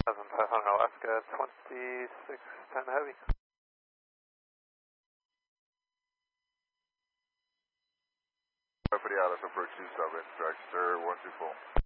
7500 Alaska, 2610 Heavy. For the Atlas approach 27, track sir 124.